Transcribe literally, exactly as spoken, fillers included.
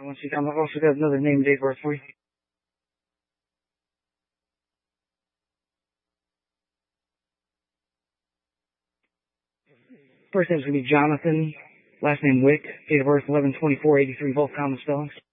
Once you I've also got another name and date of birth for you. First name's gonna be Jonathan. Last name Wick. Date of birth eleven twenty-four eighty-three. Both common spellings.